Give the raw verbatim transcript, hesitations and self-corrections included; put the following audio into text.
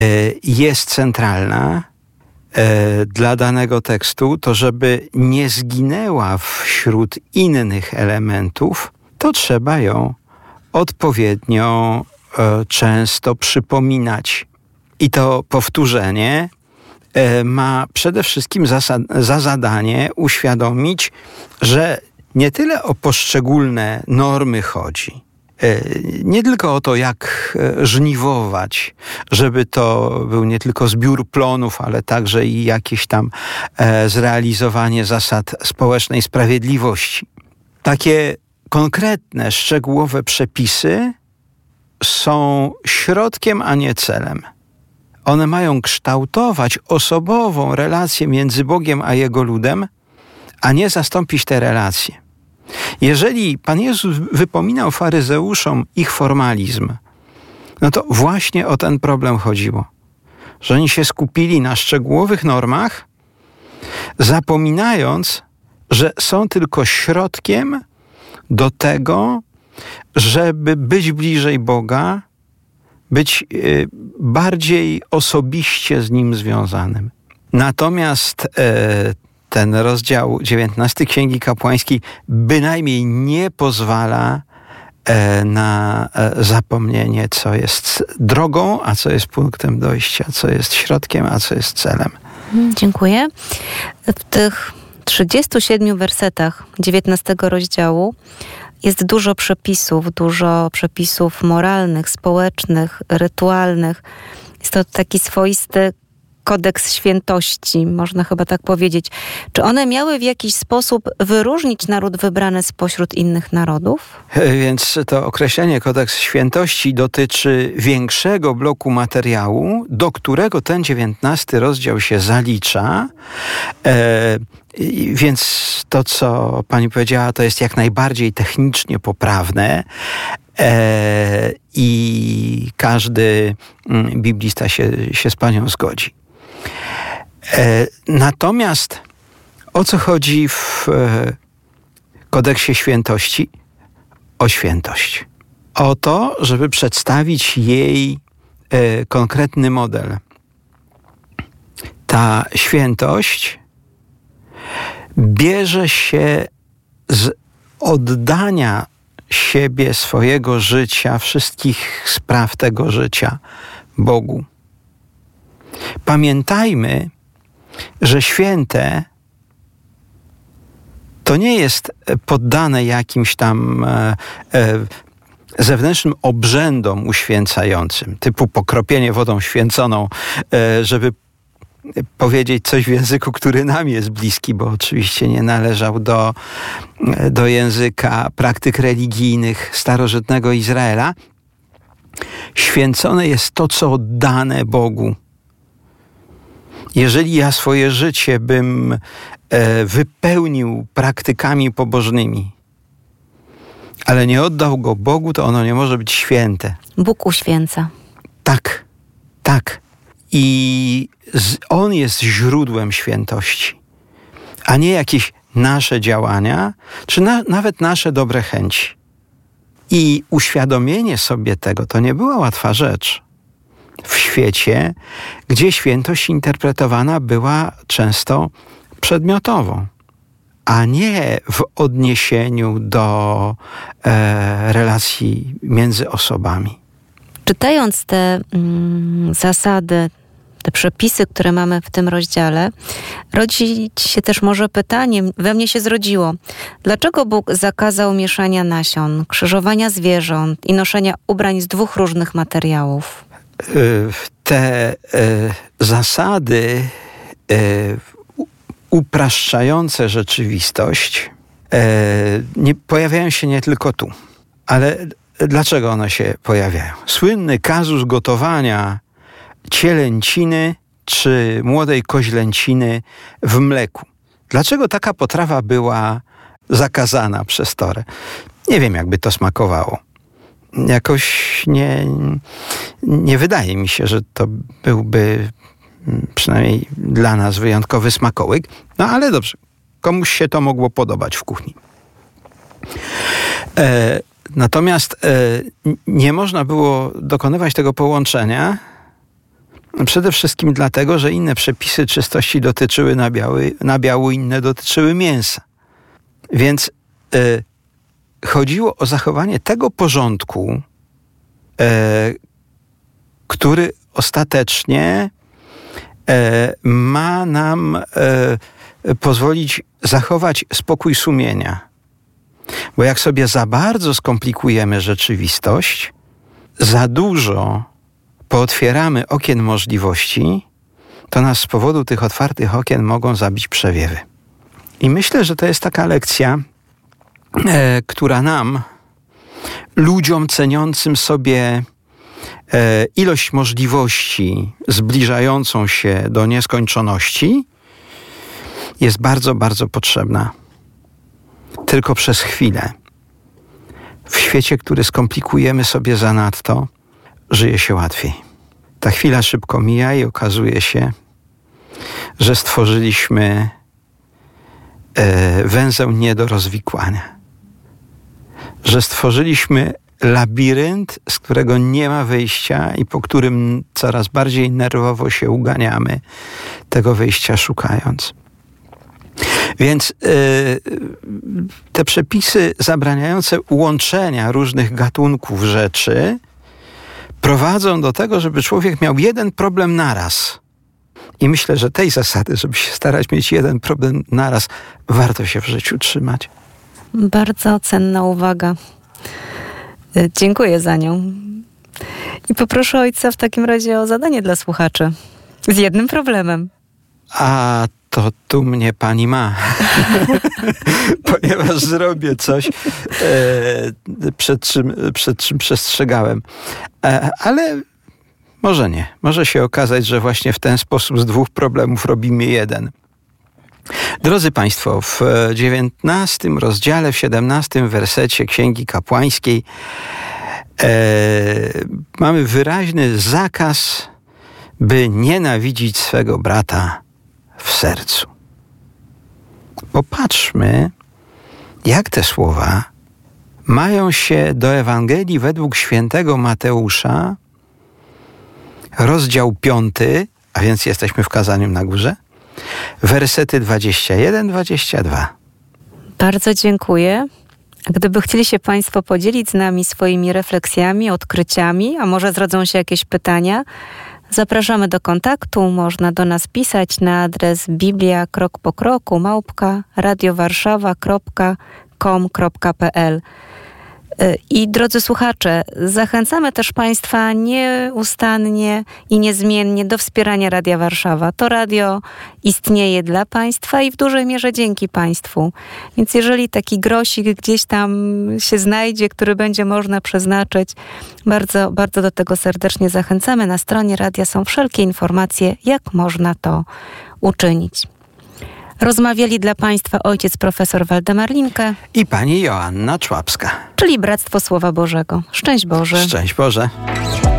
jest centralna dla danego tekstu, to żeby nie zginęła wśród innych elementów, to trzeba ją odpowiednio często przypominać. I to powtórzenie ma przede wszystkim za zadanie uświadomić, że nie tyle o poszczególne normy chodzi, nie tylko o to, jak żniwować, żeby to był nie tylko zbiór plonów, ale także i jakieś tam zrealizowanie zasad społecznej sprawiedliwości. Takie konkretne, szczegółowe przepisy są środkiem, a nie celem. One mają kształtować osobową relację między Bogiem a Jego ludem, a nie zastąpić te relacje. Jeżeli Pan Jezus wypominał faryzeuszom ich formalizm, no to właśnie o ten problem chodziło. Że oni się skupili na szczegółowych normach, zapominając, że są tylko środkiem do tego, żeby być bliżej Boga, być y, bardziej osobiście z Nim związanym. Natomiast y, ten rozdział dziewiętnasty Księgi Kapłańskiej bynajmniej nie pozwala y, na y, zapomnienie, co jest drogą, a co jest punktem dojścia, co jest środkiem, a co jest celem. Dziękuję. W tych trzydziestu siedmiu wersetach dziewiętnastego rozdziału jest dużo przepisów, dużo przepisów moralnych, społecznych, rytualnych. Jest to taki swoisty kodeks świętości, można chyba tak powiedzieć. Czy one miały w jakiś sposób wyróżnić naród wybrany spośród innych narodów? Więc to określenie kodeks świętości dotyczy większego bloku materiału, do którego ten dziewiętnasty rozdział się zalicza. E, więc to, co pani powiedziała, to jest jak najbardziej technicznie poprawne. E, I każdy biblista się, się z panią zgodzi. E, natomiast o co chodzi w e, kodeksie świętości? O świętość. O to, żeby przedstawić jej e, konkretny model. Ta świętość bierze się z oddania siebie, swojego życia, wszystkich spraw tego życia Bogu. Pamiętajmy, że święte to nie jest poddane jakimś tam e, e, zewnętrznym obrzędom uświęcającym, typu pokropienie wodą święconą, e, żeby powiedzieć coś w języku, który nam jest bliski, bo oczywiście nie należał do, do języka praktyk religijnych starożytnego Izraela. Święcone jest to, co oddane Bogu. Jeżeli ja swoje życie bym e, wypełnił praktykami pobożnymi, ale nie oddał go Bogu, to ono nie może być święte. Bóg uświęca. Tak, tak. I z, On jest źródłem świętości, a nie jakieś nasze działania, czy na, nawet nasze dobre chęci. I uświadomienie sobie tego to nie była łatwa rzecz. W świecie, gdzie świętość interpretowana była często przedmiotowo, a nie w odniesieniu do e, relacji między osobami. Czytając te mm, zasady, te przepisy, które mamy w tym rozdziale, rodzić się też może pytanie, we mnie się zrodziło, dlaczego Bóg zakazał mieszania nasion, krzyżowania zwierząt i noszenia ubrań z dwóch różnych materiałów? Te zasady upraszczające rzeczywistość nie pojawiają się nie tylko tu, ale dlaczego one się pojawiają? Słynny kazus gotowania cielęciny czy młodej koźlęciny w mleku. Dlaczego taka potrawa była zakazana przez Torę? Nie wiem, jakby to smakowało. Jakoś nie, nie wydaje mi się, że to byłby przynajmniej dla nas wyjątkowy smakołyk. No ale dobrze, komuś się to mogło podobać w kuchni. E, natomiast e, nie można było dokonywać tego połączenia, Przede wszystkim dlatego, że inne przepisy czystości dotyczyły nabiały, nabiału, inne dotyczyły mięsa. Więc y, chodziło o zachowanie tego porządku, y, który ostatecznie y, ma nam y, pozwolić zachować spokój sumienia. Bo jak sobie za bardzo skomplikujemy rzeczywistość, za dużo pootwieramy okien możliwości, to nas z powodu tych otwartych okien mogą zabić przewiewy. I myślę, że to jest taka lekcja, e, która nam, ludziom ceniącym sobie e, ilość możliwości zbliżającą się do nieskończoności, jest bardzo, bardzo potrzebna. Tylko przez chwilę. W świecie, który skomplikujemy sobie zanadto, żyje się łatwiej. Ta chwila szybko mija i okazuje się, że stworzyliśmy e, węzeł nie do rozwikłania. Że stworzyliśmy labirynt, z którego nie ma wyjścia i po którym coraz bardziej nerwowo się uganiamy, tego wyjścia szukając. Więc y, te przepisy zabraniające łączenia różnych gatunków rzeczy prowadzą do tego, żeby człowiek miał jeden problem naraz. I myślę, że tej zasady, żeby się starać mieć jeden problem naraz, warto się w życiu trzymać. Bardzo cenna uwaga. Dziękuję za nią. I poproszę ojca w takim razie o zadanie dla słuchaczy. Z jednym problemem. A to tu mnie pani ma. Ponieważ zrobię coś, e, przed, czym, przed czym przestrzegałem. E, ale może nie. Może się okazać, że właśnie w ten sposób z dwóch problemów robimy jeden. Drodzy Państwo, w dziewiętnastym rozdziale, w siedemnastym wersecie Księgi Kapłańskiej e, mamy wyraźny zakaz, by nienawidzić swego brata w sercu. Popatrzmy, jak te słowa mają się do Ewangelii według świętego Mateusza, rozdział piąty, a więc jesteśmy w Kazaniu na Górze, wersety dwadzieścia jeden dwadzieścia dwa. Bardzo dziękuję. Gdyby chcieli się Państwo podzielić z nami swoimi refleksjami, odkryciami, a może zrodzą się jakieś pytania, zapraszamy do kontaktu. Można do nas pisać na adres biblia krok po kroku małpka radiowarszawa kropka com kropka p l. I drodzy słuchacze, zachęcamy też Państwa nieustannie i niezmiennie do wspierania Radia Warszawa. To radio istnieje dla Państwa i w dużej mierze dzięki Państwu. Więc jeżeli taki grosik gdzieś tam się znajdzie, który będzie można przeznaczyć, bardzo, bardzo do tego serdecznie zachęcamy. Na stronie radia są wszelkie informacje, jak można to uczynić. Rozmawiali dla Państwa ojciec profesor Waldemar Linke i pani Joanna Człapska, czyli Bractwo Słowa Bożego. Szczęść Boże. Szczęść Boże.